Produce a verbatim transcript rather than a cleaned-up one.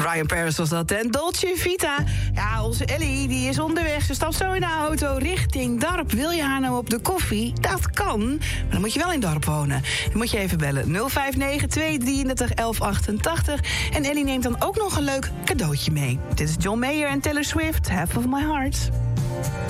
Ryan Paris was dat en Dolce Vita. Ja, onze Ellie die is onderweg. Ze stapt zo in de auto richting Dorp. Wil je haar nou op de koffie? Dat kan, maar dan moet je wel in Dorp wonen. Dan moet je even bellen nul vijf negen twee drie drie elf achtentachtig. En Ellie neemt dan ook nog een leuk cadeautje mee. Dit is John Mayer en Taylor Swift, Half of My Heart.